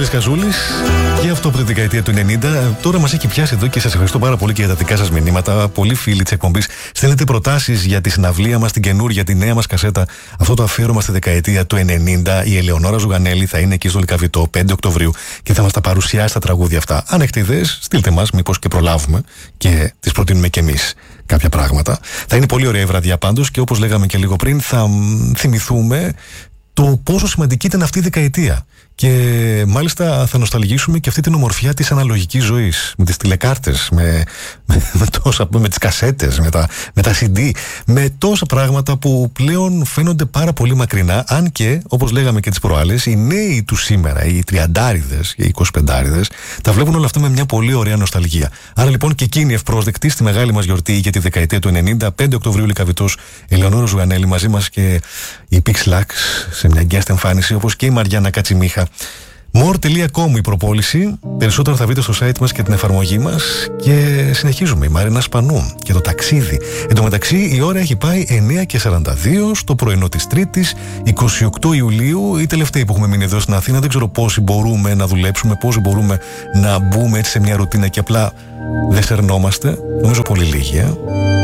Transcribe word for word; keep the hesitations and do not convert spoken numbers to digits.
Βασίλης Καζούλης και αυτό από τη δεκαετία του ενενήντα. Τώρα μας έχει πιάσει εδώ και σας ευχαριστώ πάρα πολύ και για τα δικά σας μηνύματα. Πολλοί φίλοι της εκπομπής στέλνετε προτάσεις για τη συναυλία μας, την καινούρια, τη νέα μας κασέτα. Αυτό το αφιέρωμα στη δεκαετία του ενενήντα. Η Ελεονόρα Ζουγανέλη θα είναι εκεί στο Λυκαβητό πέντε Οκτωβρίου και θα μας τα παρουσιάσει τα τραγούδια αυτά. Αν έχετε ιδέες, στείλτε μας, μήπως και προλάβουμε και τις προτείνουμε κι εμείς κάποια πράγματα. Θα είναι πολύ ωραία η βραδιά πάντως και όπως λέγαμε και λίγο πριν, θα θυμηθούμε το πόσο σημαντική ήταν αυτή η δεκαετία. Και μάλιστα θα νοσταλγήσουμε και αυτή την ομορφιά της αναλογικής ζωής. Με τις τηλεκάρτες, με, με, με, τόσα, με τις κασέτες, με τα, με τα σι ντι, με τόσα πράγματα που πλέον φαίνονται πάρα πολύ μακρινά. Αν και, όπως λέγαμε και τις προάλλες, οι νέοι του σήμερα, οι τριαντάριδες, οι εικοσιπεντάριδες, τα βλέπουν όλα αυτά με μια πολύ ωραία νοσταλγία. Άρα λοιπόν και εκείνοι ευπρόσδεκτοι στη μεγάλη μας γιορτή για τη δεκαετία του ενενήντα, πέντε Οκτωβρίου Λυκαβητός, Ελεονόρα Ζουγανέλη, μαζί μας και η Pixlax σε μια guest εμφάνιση, όπως και η Μαριάννα Κατσιμίχα. more τελεία com η προπόληση. Περισσότερα θα βρείτε στο site μας και την εφαρμογή μας. Και συνεχίζουμε. Η Μαρίνα Σπανού και το ταξίδι. Εν τω μεταξύ η ώρα έχει πάει εννιά και σαράντα δύο στο πρωινό της Τρίτης, εικοστή ογδόη Ιουλίου. Οι τελευταίοι που έχουμε μείνει εδώ στην Αθήνα. Δεν ξέρω πόσοι μπορούμε να δουλέψουμε, πόσοι μπορούμε να μπούμε έτσι σε μια ρουτίνα και απλά δεν στερνόμαστε. Νομίζω πολύ λίγοι, ε?